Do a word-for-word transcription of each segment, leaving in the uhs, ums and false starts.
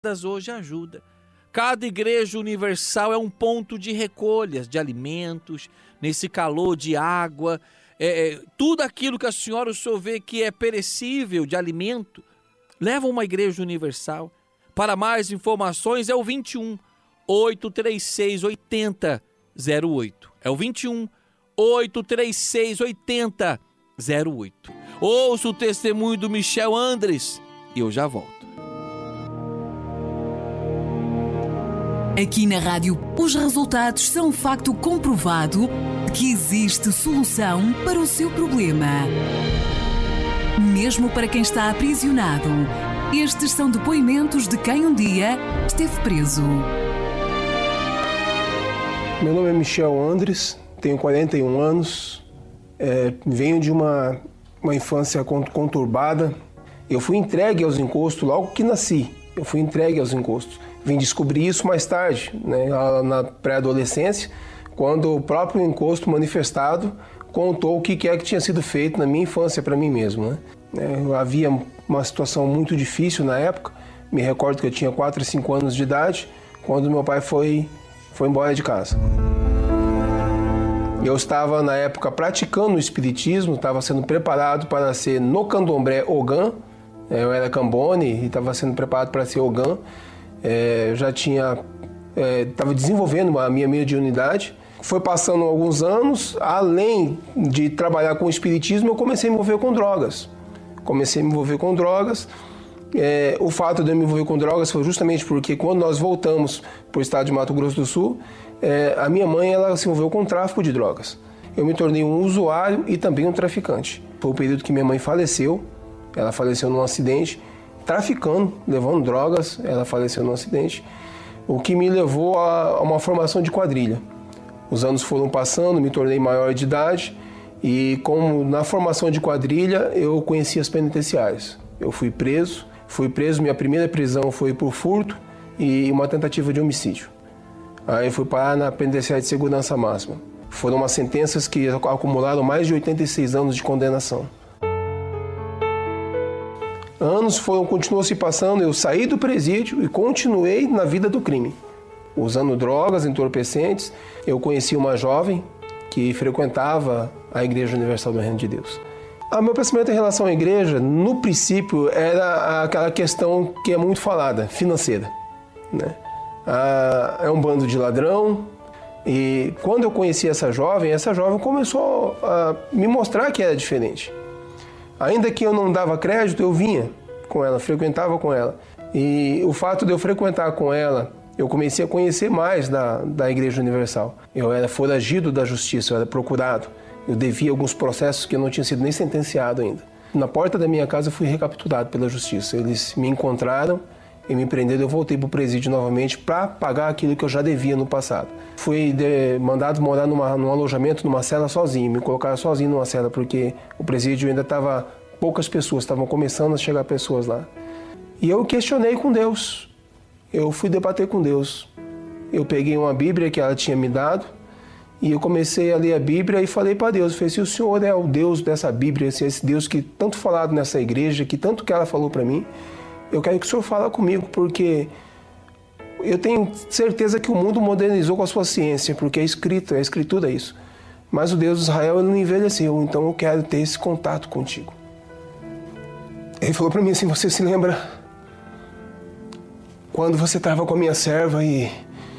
hoje ajuda. Cada igreja universal é um ponto de recolhas de alimentos, nesse calor de água, é, é, tudo aquilo que a senhora o senhor vê que é perecível de alimento, leva uma igreja universal. Para mais informações é o vinte e um, oito três seis, oitenta, zero oito. É o vinte e um, oito três seis, oitenta, zero oito. Ouça o testemunho do Michel Andres e eu já volto. Aqui na rádio, os resultados são um facto comprovado de que existe solução para o seu problema. Mesmo para quem está aprisionado, estes são depoimentos de quem um dia esteve preso. Meu nome é Michel Andres, tenho quarenta e um anos, é, venho de uma, uma infância conturbada. Eu fui entregue aos encostos logo que nasci, eu fui entregue aos encostos. Vim descobrir isso mais tarde, né, na pré-adolescência, quando o próprio encosto manifestado contou o que é que tinha sido feito na minha infância para mim mesmo. Né? É, havia uma situação muito difícil na época, me recordo que eu tinha quatro, cinco anos de idade, quando meu pai foi, foi embora de casa. Eu estava na época praticando o espiritismo, estava sendo preparado para ser no candomblé Ogã, eu era cambone e estava sendo preparado para ser Ogã. É, já tinha, estava é, desenvolvendo a minha mediunidade. Foi passando alguns anos, além de trabalhar com o espiritismo, eu comecei a me envolver com drogas. Comecei a me envolver com drogas. É, o fato de eu me envolver com drogas foi justamente porque quando nós voltamos para o estado de Mato Grosso do Sul, é, a minha mãe ela se envolveu com o tráfico de drogas. Eu me tornei um usuário e também um traficante. Foi o período que minha mãe faleceu. Ela faleceu num acidente. Traficando, levando drogas, ela faleceu num acidente, o que me levou a uma formação de quadrilha. Os anos foram passando, me tornei maior de idade e como na formação de quadrilha eu conheci as penitenciárias. Eu fui preso, fui preso, minha primeira prisão foi por furto e uma tentativa de homicídio. Aí eu fui parar na penitenciária de segurança máxima. Foram umas sentenças que acumularam mais de oitenta e seis anos de condenação. Anos foram, continuou se passando, eu saí do presídio e continuei na vida do crime. Usando drogas, entorpecentes, eu conheci uma jovem que frequentava a Igreja Universal do Reino de Deus. O meu pensamento em relação à igreja, no princípio, era aquela questão que é muito falada, financeira. Né? Ah, é um bando de ladrão e quando eu conheci essa jovem, essa jovem começou a me mostrar que era diferente. Ainda que eu não dava crédito, eu vinha com ela, frequentava com ela. E o fato de eu frequentar com ela, eu comecei a conhecer mais da, da Igreja Universal. Eu era foragido da justiça, eu era procurado. Eu devia alguns processos que eu não tinha sido nem sentenciado ainda. Na porta da minha casa eu fui recapturado pela justiça. Eles me encontraram e me prenderam. Eu voltei para o presídio novamente para pagar aquilo que eu já devia no passado. Fui de, mandado morar numa, num alojamento, numa cela sozinho. Me colocaram sozinho numa cela porque o presídio ainda estava... Poucas pessoas, estavam começando a chegar pessoas lá. E eu questionei com Deus. Eu fui debater com Deus. Eu peguei uma Bíblia que ela tinha me dado e eu comecei a ler a Bíblia e falei para Deus, falei, se o Senhor é o Deus dessa Bíblia, esse Deus que tanto falado nessa igreja, que tanto que ela falou para mim, eu quero que o Senhor fale comigo, porque eu tenho certeza que o mundo modernizou com a sua ciência, porque é escrito, é escritura isso. Mas o Deus de Israel ele não envelheceu, então eu quero ter esse contato contigo. Ele falou para mim assim, você se lembra quando você estava com a minha serva e,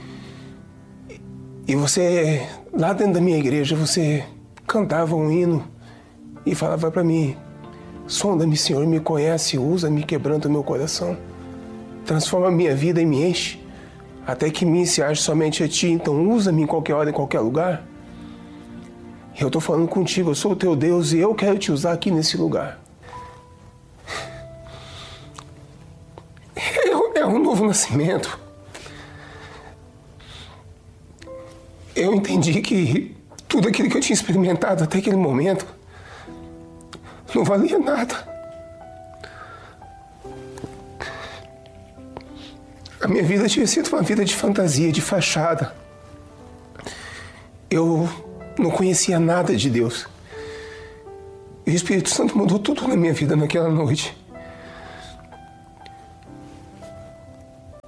e você, lá dentro da minha igreja, você cantava um hino e falava para mim, sonda-me, Senhor, me conhece, usa-me, quebranta o meu coração, transforma a minha vida e me enche, até que me se ache somente a Ti, então usa-me em qualquer hora, em qualquer lugar. Eu estou falando contigo, eu sou o Teu Deus e eu quero Te usar aqui nesse lugar. É um novo nascimento. Eu entendi que tudo aquilo que eu tinha experimentado até aquele momento não valia nada. A minha vida tinha sido uma vida de fantasia, de fachada. Eu não conhecia nada de Deus. E o Espírito Santo mudou tudo na minha vida naquela noite.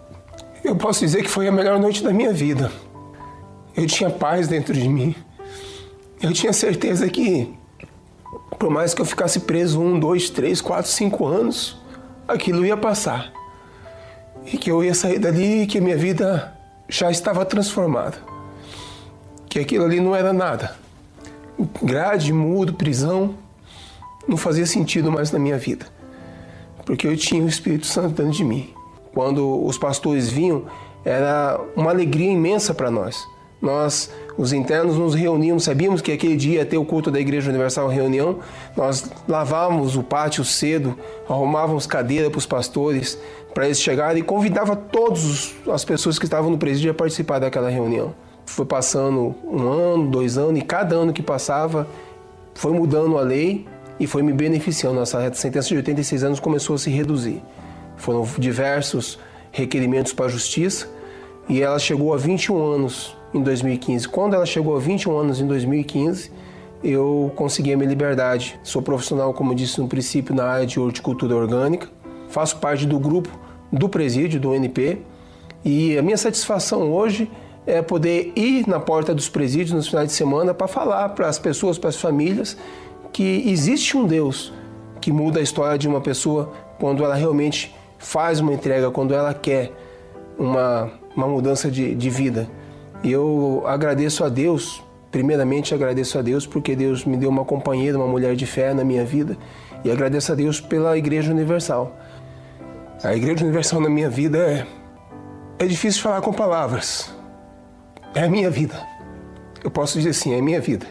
Eu posso dizer que foi a melhor noite da minha vida. Eu tinha paz dentro de mim. Eu tinha certeza que, por mais que eu ficasse preso um, dois, três, quatro, cinco anos, aquilo ia passar. E que eu ia sair dali e que a minha vida já estava transformada. Que aquilo ali não era nada. Grade, mudo, prisão, não fazia sentido mais na minha vida. Porque eu tinha o Espírito Santo dentro de mim. Quando os pastores vinham, era uma alegria imensa para nós. Nós, os internos, nos reuníamos, sabíamos que aquele dia ia ter o culto da Igreja Universal reunião. Nós lavávamos o pátio cedo, arrumávamos cadeira para os pastores, para eles chegarem, e convidava todas as pessoas que estavam no presídio a participar daquela reunião. Foi passando um ano, dois anos, e cada ano que passava foi mudando a lei e foi me beneficiando. Essa sentença de oitenta e seis anos começou a se reduzir. Foram diversos requerimentos para a justiça e ela chegou a vinte e um anos em dois mil e quinze. Quando ela chegou a vinte e um anos em dois mil e quinze, eu consegui a minha liberdade. Sou profissional, como disse no princípio, na área de horticultura orgânica. Faço parte do grupo do presídio, do N P. E a minha satisfação hoje é poder ir na porta dos presídios nos finais de semana para falar para as pessoas, para as famílias, que existe um Deus que muda a história de uma pessoa quando ela realmente faz uma entrega, quando ela quer uma, uma mudança de, de vida. E eu agradeço a Deus, primeiramente agradeço a Deus porque Deus me deu uma companheira, uma mulher de fé na minha vida, e agradeço a Deus pela Igreja Universal. A Igreja Universal na minha vida é, é difícil falar com palavras. É a minha vida. Eu posso dizer assim, é a minha vida.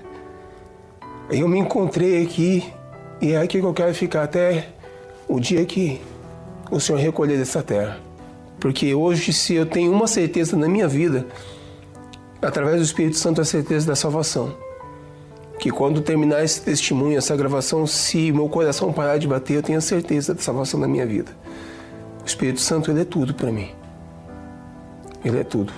Eu me encontrei aqui e é aqui que eu quero ficar até o dia que o Senhor recolher dessa terra. Porque hoje, se eu tenho uma certeza na minha vida, através do Espírito Santo, a certeza da salvação. Que quando terminar esse testemunho, essa gravação, se meu coração parar de bater, eu tenho a certeza da salvação da minha vida. O Espírito Santo, ele é tudo para mim. Ele é tudo.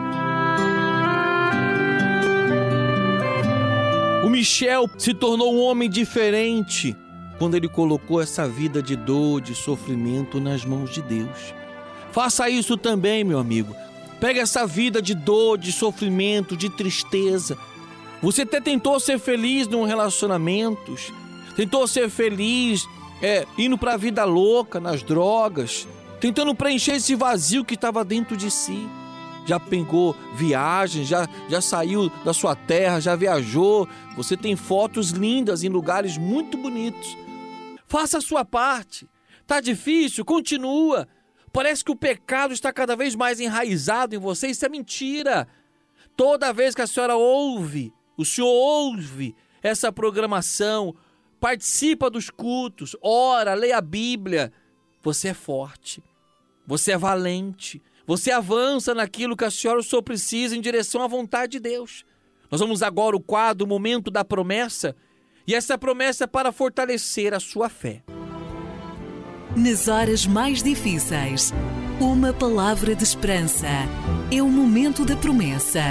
O Michel se tornou um homem diferente quando ele colocou essa vida de dor, de sofrimento nas mãos de Deus. Faça isso também, meu amigo. Pega essa vida de dor, de sofrimento, de tristeza. Você até tentou ser feliz num relacionamento, tentou ser feliz é, indo para a vida louca, nas drogas, tentando preencher esse vazio que estava dentro de si. Já pegou viagem, já, já saiu da sua terra, já viajou. Você tem fotos lindas em lugares muito bonitos. Faça a sua parte. Tá difícil? Continua. Parece que o pecado está cada vez mais enraizado em você. Isso é mentira. Toda vez que a senhora ouve, o senhor ouve essa programação, participa dos cultos, ora, lê a Bíblia, você é forte, você é valente, você avança naquilo que a senhora ou o senhor precisa em direção à vontade de Deus. Nós vamos agora ao quadro, o momento da promessa, e essa promessa é para fortalecer a sua fé. Nas horas mais difíceis, uma palavra de esperança. É o momento da promessa.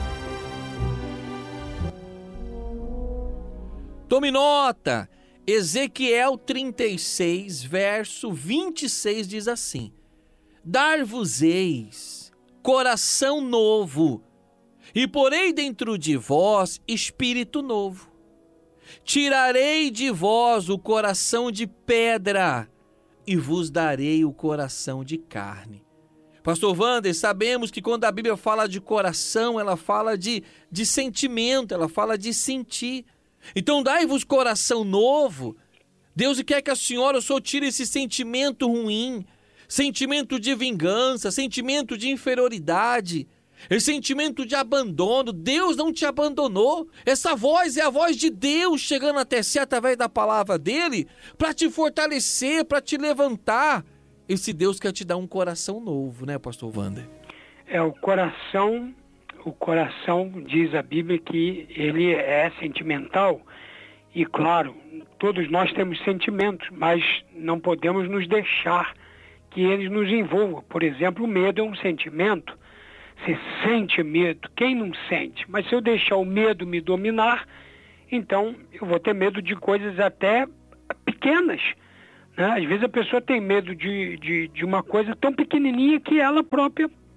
Tome nota! Ezequiel trinta e seis, verso vinte e seis diz assim: Dar-vos-eis coração novo, e porei dentro de vós espírito novo. Tirarei de vós o coração de pedra, e vos darei o coração de carne. Pastor Wander, sabemos que quando a Bíblia fala de coração, ela fala de, de sentimento, ela fala de sentir. Então dai-vos coração novo. Deus quer que a senhora ou o senhor tire esse sentimento ruim, sentimento de vingança, sentimento de inferioridade, esse sentimento de abandono. Deus não te abandonou. Essa voz é a voz de Deus chegando até si através da palavra dele para te fortalecer, para te levantar. Esse Deus quer te dar um coração novo, né, pastor Wander? É, o coração, o coração diz a Bíblia que ele é sentimental e, claro, todos nós temos sentimentos, mas não podemos nos deixar que eles nos envolvam. Por exemplo, o medo é um sentimento. Você sente medo, quem não sente? Mas se eu deixar o medo me dominar, então eu vou ter medo de coisas até pequenas, né? Às vezes a pessoa tem medo de, de, de uma coisa tão pequenininha que ela própria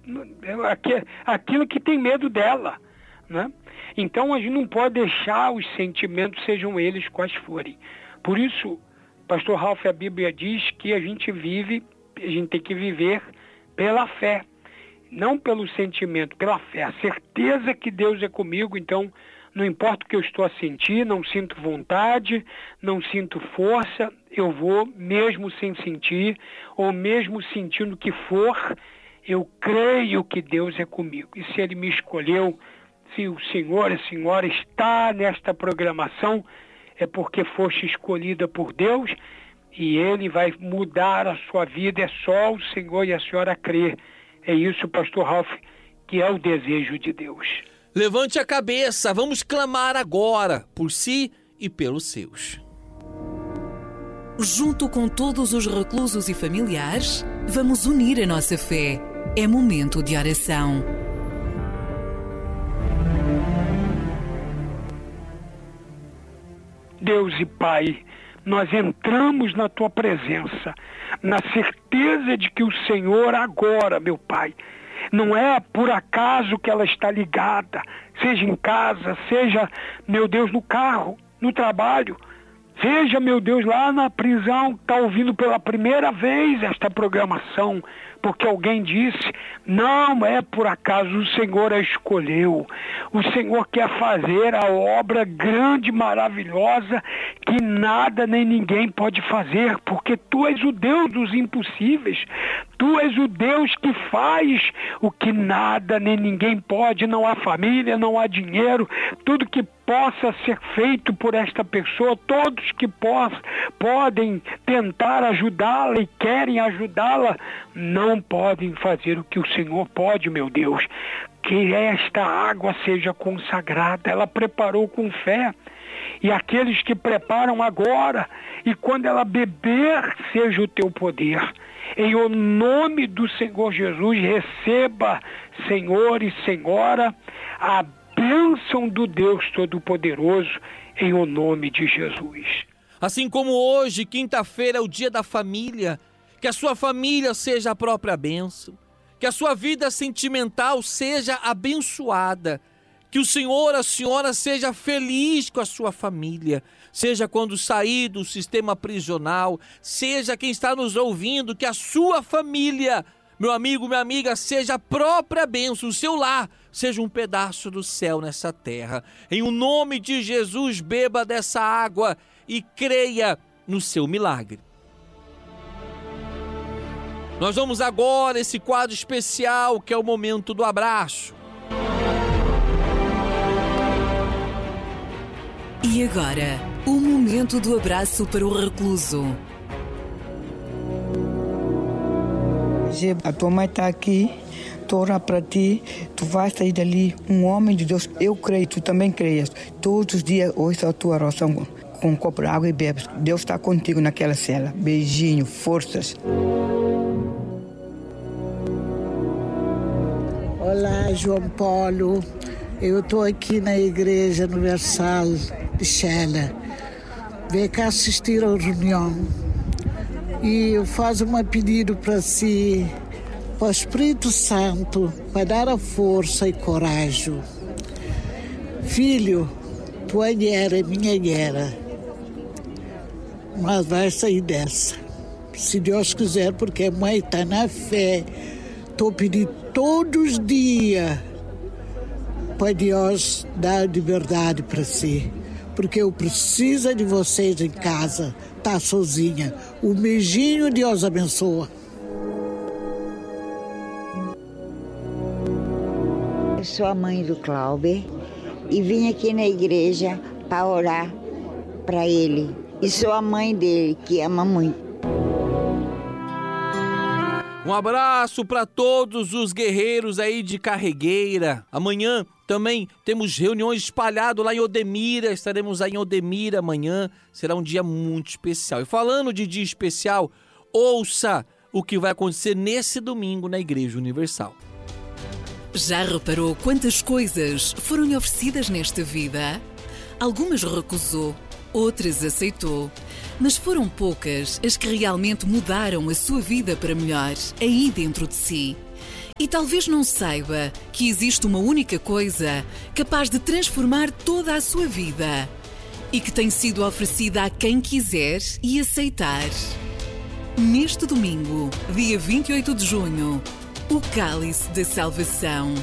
aquilo que tem medo dela, né? Então a gente não pode deixar os sentimentos, sejam eles quais forem. Por isso, pastor Ralph, a Bíblia diz que a gente vive, a gente tem que viver pela fé, não pelo sentimento, pela fé, a certeza que Deus é comigo. Então não importa o que eu estou a sentir, não sinto vontade, não sinto força, eu vou mesmo sem sentir, ou mesmo sentindo o que for, eu creio que Deus é comigo. E se Ele me escolheu, se o Senhor, a Senhora está nesta programação, é porque foste escolhida por Deus e Ele vai mudar a sua vida. É só o Senhor e a Senhora crer. É isso, pastor Ralph, que é o desejo de Deus. Levante a cabeça, vamos clamar agora por si e pelos seus. Junto com todos os reclusos e familiares, vamos unir a nossa fé. É momento de oração. Deus e Pai, nós entramos na Tua presença, na certeza de que o Senhor agora, meu Pai, não é por acaso que ela está ligada, seja em casa, seja, meu Deus, no carro, no trabalho, seja, meu Deus, lá na prisão, está ouvindo pela primeira vez esta programação, porque alguém disse, não é por acaso, o Senhor a escolheu. O Senhor quer fazer a obra grande, maravilhosa, que nada nem ninguém pode fazer, porque Tu és o Deus dos impossíveis. Tu és o Deus que faz o que nada nem ninguém pode. Não há família, não há dinheiro, tudo que possa ser feito por esta pessoa, todos que poss- podem tentar ajudá-la e querem ajudá-la, não podem fazer o que o Senhor pode, meu Deus. Que esta água seja consagrada. Ela preparou com fé. E aqueles que preparam agora, e quando ela beber, seja o Teu poder. Em o nome do Senhor Jesus, receba, Senhor e Senhora, a bênção do Deus Todo-Poderoso, em o nome de Jesus. Assim como hoje, quinta-feira, é o dia da família, que a sua família seja a própria bênção, que a sua vida sentimental seja abençoada, que o Senhor, a Senhora seja feliz com a sua família, seja quando sair do sistema prisional, seja quem está nos ouvindo, que a sua família, meu amigo, minha amiga, seja a própria bênção, o seu lar seja um pedaço do céu nessa terra. Em o nome de Jesus, beba dessa água e creia no seu milagre. Nós vamos agora a esse quadro especial que é o momento do abraço. E agora, o momento do abraço para o recluso. A tua mãe está aqui, estou orando para ti, tu vais sair dali um homem de Deus. Eu creio, tu também creias. Todos os dias ouço a tua oração com um copo de água e bebes. Deus está contigo naquela cela. Beijinho, forças. Olá, João Paulo. Eu estou aqui na Igreja Universal de Xela. Vem cá assistir à reunião. E eu faço um pedido para si, para o Espírito Santo, para dar a força e coragem. Filho, tua guerra é minha guerra. Mas vai sair dessa. Se Deus quiser, porque a mãe está na fé. Estou pedindo todos os dias para Deus dar de verdade para si. Porque eu preciso de vocês em casa. Tá sozinha. O beijinho, Deus abençoa. Eu sou a mãe do Cláudio e vim aqui na igreja para orar para ele. E sou a mãe dele, que ama muito. Um abraço para todos os guerreiros aí de Carregueira. Amanhã também temos reuniões espalhadas lá em Odemira. Estaremos aí em Odemira amanhã. Será um dia muito especial. E falando de dia especial, ouça o que vai acontecer nesse domingo na Igreja Universal. Já reparou quantas coisas foram oferecidas nesta vida? Algumas recusou, outras aceitou. Mas foram poucas as que realmente mudaram a sua vida para melhor, aí dentro de si. E talvez não saiba que existe uma única coisa capaz de transformar toda a sua vida e que tem sido oferecida a quem quiser e aceitar. Neste domingo, dia vinte e oito de junho, o Cálice da Salvação.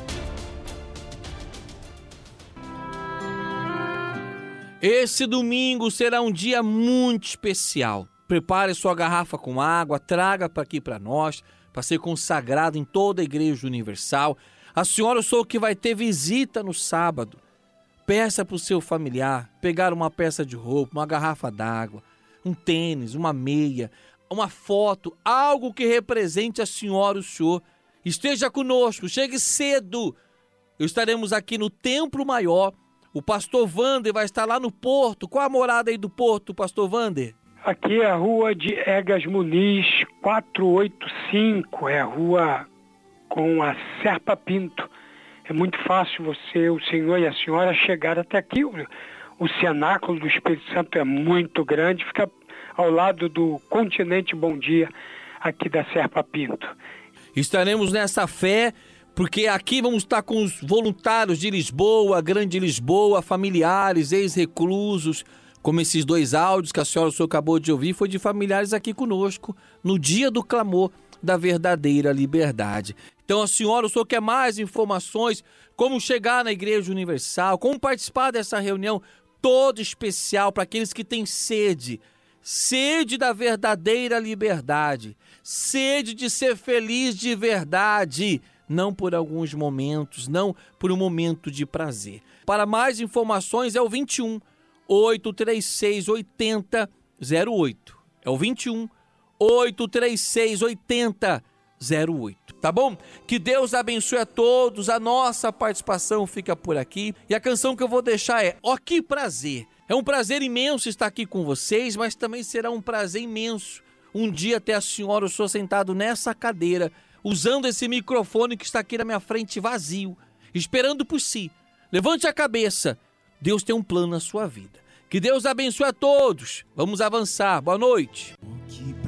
Esse domingo será um dia muito especial. Prepare sua garrafa com água, traga para aqui para nós, para ser consagrado em toda a Igreja Universal. A senhora, eu sou o que vai ter visita no sábado. Peça para o seu familiar pegar uma peça de roupa, uma garrafa d'água, um tênis, uma meia, uma foto, algo que represente a senhora e o senhor. Esteja conosco, chegue cedo. Estaremos aqui no Templo Maior. O pastor Wander vai estar lá no Porto. Qual a morada aí do Porto, pastor Wander? Aqui é a rua de Egas Muniz, quatrocentos e oitenta e cinco, é a rua com a Serpa Pinto. É muito fácil você, o senhor e a senhora, chegar até aqui. O, o cenáculo do Espírito Santo é muito grande, fica ao lado do Continente Bom Dia, aqui da Serpa Pinto. Estaremos nessa fé, porque aqui vamos estar com os voluntários de Lisboa, Grande Lisboa, familiares, ex-reclusos, como esses dois áudios que a senhora o senhor acabou de ouvir, foi de familiares aqui conosco, no dia do clamor da verdadeira liberdade. Então a senhora, o senhor quer mais informações, como chegar na Igreja Universal, como participar dessa reunião toda especial para aqueles que têm sede, sede da verdadeira liberdade, sede de ser feliz de verdade, não por alguns momentos, não por um momento de prazer. Para mais informações é o vinte e um, oito três seis, oitenta, zero oito. É o vinte e um, oito três seis, oitenta, zero oito. Tá bom? Que Deus abençoe a todos. A nossa participação fica por aqui. E a canção que eu vou deixar é Ó Que Prazer. É um prazer imenso estar aqui com vocês, mas também será um prazer imenso um dia ter a senhora, o senhor sentado nessa cadeira, usando esse microfone que está aqui na minha frente vazio, esperando por si. Levante a cabeça. Deus tem um plano na sua vida. Que Deus abençoe a todos. Vamos avançar. Boa noite.